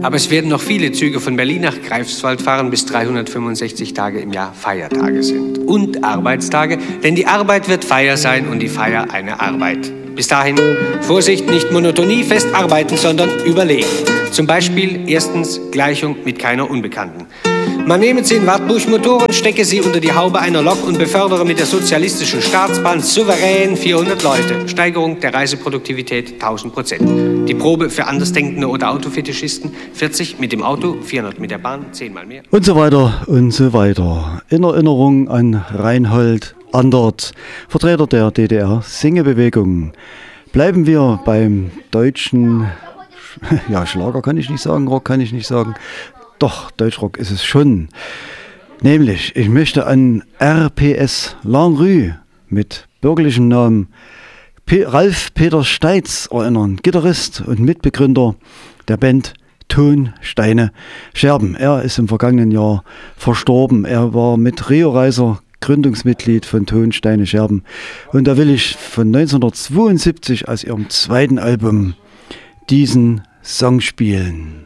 Aber es werden noch viele Züge von Berlin nach Greifswald fahren, bis 365 Tage im Jahr Feiertage sind. Und Arbeitstage, denn die Arbeit wird Feier sein und die Feier eine Arbeit. Bis dahin, Vorsicht, nicht Monotonie, fest arbeiten, sondern überlegen. Zum Beispiel erstens Gleichung mit keiner Unbekannten. Man nehme 10 Wartburg-Motoren, stecke sie unter die Haube einer Lok und befördere mit der sozialistischen Staatsbahn souverän 400 Leute. Steigerung der Reiseproduktivität 1000%. Die Probe für Andersdenkende oder Autofetischisten 40 mit dem Auto, 400 mit der Bahn, 10-mal mehr. Und so weiter und so weiter. In Erinnerung an Reinhold Andert, Vertreter der DDR-Singebewegung. Bleiben wir beim deutschen, ja, Schlager kann ich nicht sagen, Rock kann ich nicht sagen. Doch, Deutschrock ist es schon. Nämlich, ich möchte an RPS Lanrue mit bürgerlichem Namen Ralf Peter Steitz erinnern. Gitarrist und Mitbegründer der Band Ton, Steine, Scherben. Er ist im vergangenen Jahr verstorben. Er war mit Rio Reiser Gründungsmitglied von Ton, Steine, Scherben. Und da will ich von 1972 aus ihrem zweiten Album diesen Song spielen.